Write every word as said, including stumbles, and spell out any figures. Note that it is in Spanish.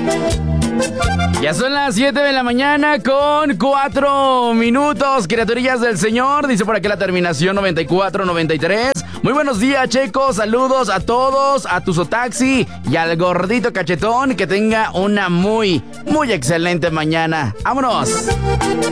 Ya son las siete de la mañana con cuatro minutos, criaturillas del Señor. Dice por aquí la terminación noventa y cuatro noventa y tres. Muy buenos días, Checo. Saludos a todos, a tu Sotaxi y al gordito cachetón. Que tenga una muy, muy excelente mañana. ¡Vámonos!